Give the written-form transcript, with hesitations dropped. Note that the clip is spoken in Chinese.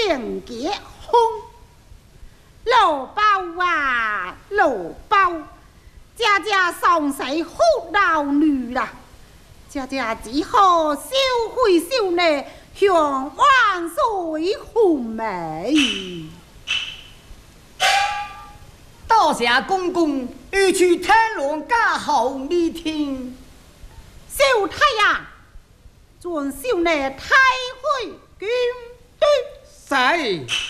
情结婚。老包啊，老包，家家上谁好老女啦？家家只好收回收呢，向万岁红梅。 多谢公公，欲去天龙家好你听。 小太阳，转小呢太尉军队。 谁？